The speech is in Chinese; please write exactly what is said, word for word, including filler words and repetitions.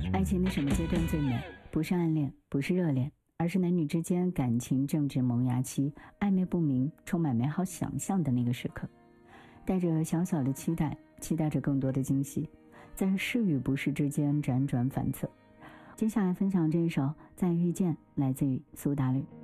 爱情的什么阶段最美？不是暗恋，不是热恋，而是男女之间感情正值萌芽期，暧昧不明，充满美好想象的那个时刻，带着小小的期待，期待着更多的惊喜，在是与不是之间辗转反侧。接下来分享这一首《再遇见》，来自于苏打绿。